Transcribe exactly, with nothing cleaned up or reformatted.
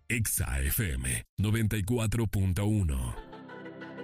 Exa F M noventa y cuatro punto uno.